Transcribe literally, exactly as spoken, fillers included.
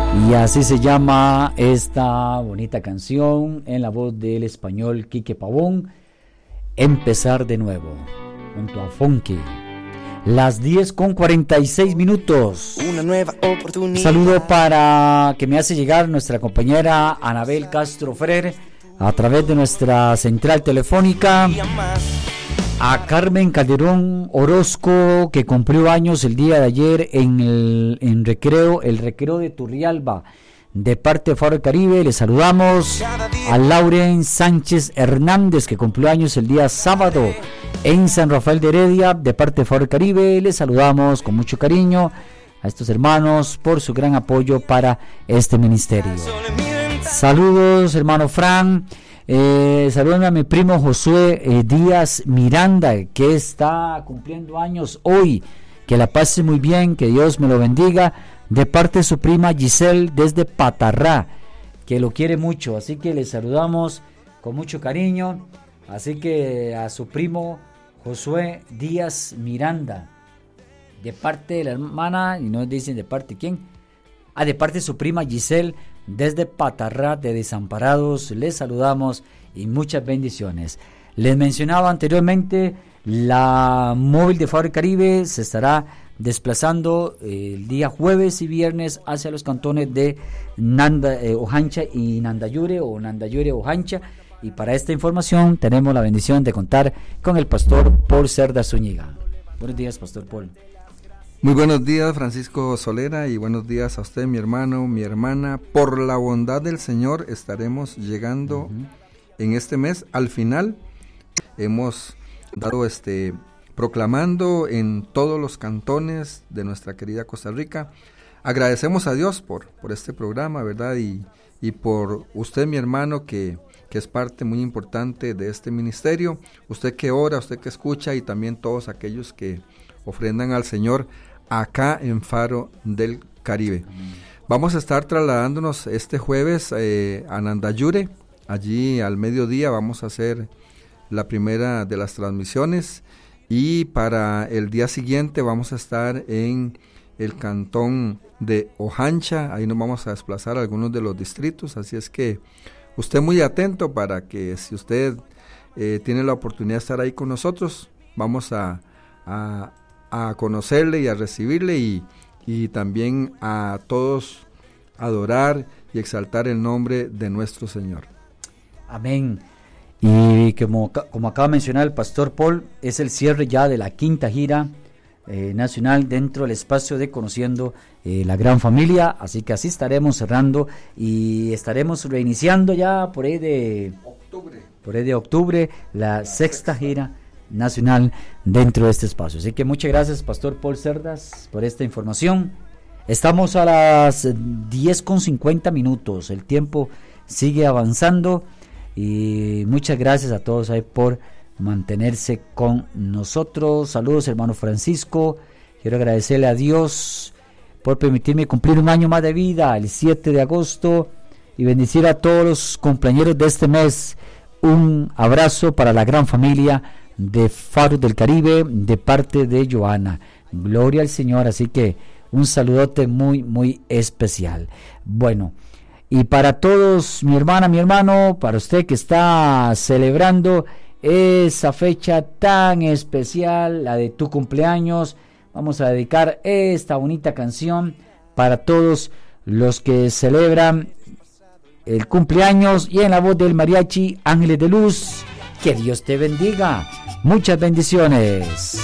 Y así se llama esta bonita canción en la voz del español Quique Pavón, Empezar de Nuevo, junto a Funky. Las diez con cuarenta y seis minutos. Una nueva oportunidad. Saludo para que me hace llegar nuestra compañera Anabel Castro Freire a través de nuestra central telefónica. A Carmen Calderón Orozco, que cumplió años el día de ayer en el en recreo, el recreo de Turrialba, de parte de Faro del Caribe. Le saludamos. A Lauren Sánchez Hernández, que cumplió años el día sábado en San Rafael de Heredia, de parte de Faro del Caribe. Les saludamos con mucho cariño a estos hermanos por su gran apoyo para este ministerio. Saludos, hermano Fran. Eh, saludos a mi primo Josué eh, Díaz Miranda, que está cumpliendo años hoy. Que la pase muy bien, que Dios me lo bendiga, de parte de su prima Giselle desde Patarrá, que lo quiere mucho, así que le saludamos con mucho cariño. Así que a su primo Josué Díaz Miranda, de parte de la hermana, y no dicen de parte de quién, ah, de parte de su prima Giselle desde Patarrá de Desamparados. Les saludamos y muchas bendiciones. Les mencionaba anteriormente, la móvil de Faro del Caribe se estará desplazando eh, el día jueves y viernes hacia los cantones de Nanda, eh, Ojancha y Nandayure, o Nandayure Ojancha, y para esta información tenemos la bendición de contar con el pastor Paul Cerda Zúñiga. Buenos días, pastor Paul. Muy buenos días, Francisco Solera, y buenos días a usted, mi hermano, mi hermana. Por la bondad del Señor estaremos llegando uh-huh. en este mes al final. Hemos dado este proclamando en todos los cantones de nuestra querida Costa Rica. Agradecemos a Dios por, por este programa, ¿verdad? Y, y por usted, mi hermano, que, que es parte muy importante de este ministerio. Usted que ora, usted que escucha, y también todos aquellos que ofrendan al Señor acá en Faro del Caribe. Amén. Vamos a estar trasladándonos este jueves eh, a Nandayure. Allí al mediodía vamos a hacer la primera de las transmisiones, y para el día siguiente vamos a estar en el cantón de Ojancha. Ahí nos vamos a desplazar a algunos de los distritos, así es que usted muy atento para que, si usted eh, tiene la oportunidad de estar ahí con nosotros, vamos a, a, a conocerle y a recibirle, y, y también a todos adorar y exaltar el nombre de nuestro Señor. Amén. Y como, como acaba de mencionar el pastor Paul, es el cierre ya de la quinta gira eh, nacional dentro del espacio de Conociendo eh, la Gran Familia, así que así estaremos cerrando y estaremos reiniciando ya por ahí de octubre, por ahí de octubre la sexta gira nacional dentro de este espacio. Así que muchas gracias, pastor Paul Cerdas, por esta información. Estamos a las diez con cincuenta minutos, el tiempo sigue avanzando. Y muchas gracias a todos ahí por mantenerse con nosotros. Saludos, hermano Francisco. Quiero agradecerle a Dios por permitirme cumplir un año más de vida, el siete de agosto, y bendecir a todos los compañeros de este mes. Un abrazo para la gran familia de Faro del Caribe, de parte de Joana. Gloria al Señor, así que un saludote muy, muy especial. Bueno, y para todos, mi hermana, mi hermano, para usted que está celebrando esa fecha tan especial, la de tu cumpleaños, vamos a dedicar esta bonita canción para todos los que celebran el cumpleaños, y en la voz del mariachi Ángeles de Luz. Que Dios te bendiga. Muchas bendiciones.